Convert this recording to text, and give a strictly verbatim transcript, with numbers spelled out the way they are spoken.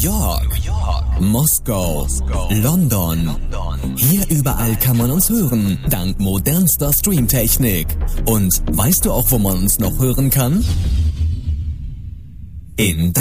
York, Moskau, London. Hier überall kann man uns hören, dank modernster Streamtechnik. Und weißt du auch, wo man uns noch hören kann? In